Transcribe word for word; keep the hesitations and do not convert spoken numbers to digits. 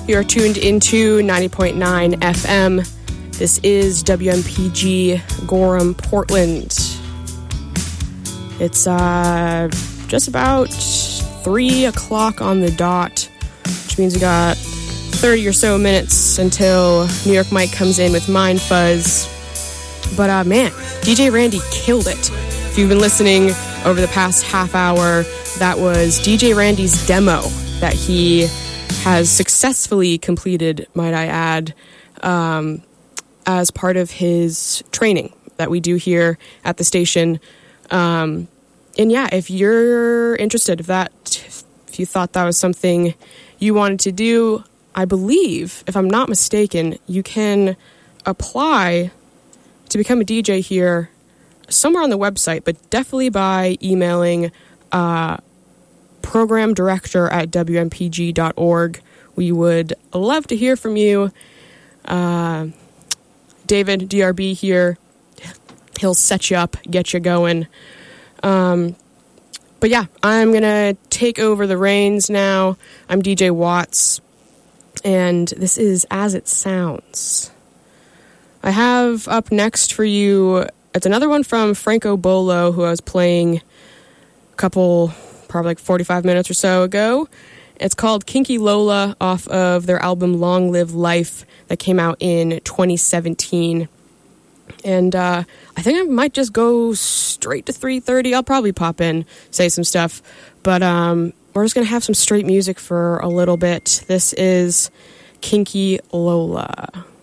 You're tuned into ninety point nine F M. This is W M P G Gorham, Portland. It's uh, just about three o'clock on the dot, which means we got thirty or so minutes until New York Mike comes in with Mind Fuzz. But uh, man, D J Randy killed it. If you've been listening over the past half hour, that was D J Randy's demo that he has successfully completed, might I add, um, as part of his training that we do here at the station. Um, and yeah, if you're interested, if that, if you thought that was something you wanted to do, I believe, if I'm not mistaken, you can apply to become a D J here somewhere on the website, but definitely by emailing uh, program director at w m p g dot org. We would love to hear from you. Uh, David, D R B here. He'll set you up, get you going. Um, but yeah, I'm going to take over the reins now. I'm D J Watts, and this is As It Sounds. I have up next for you, it's another one from Franco Bolo, who I was playing a couple, probably like forty-five minutes or so ago. It's called Kinky Lola off of their album Long Live Life that came out in twenty seventeen. And uh, I think I might just go straight to three thirty. I'll probably pop in, say some stuff. But um, we're just going to have some straight music for a little bit. This is Kinky Lola.